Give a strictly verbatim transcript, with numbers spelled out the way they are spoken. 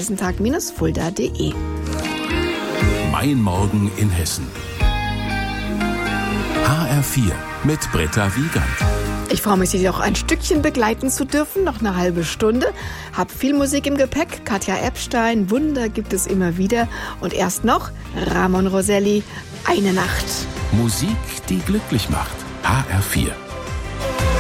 hessentag Fulda punkt de. Mein Morgen in Hessen. H R vier mit Britta Wiegand. Ich freue mich, Sie auch ein Stückchen begleiten zu dürfen, noch eine halbe Stunde. Hab viel Musik im Gepäck, Katja Epstein, Wunder gibt es immer wieder. Und erst noch Ramon Roselli, Eine Nacht. Musik, die glücklich macht. H R vier.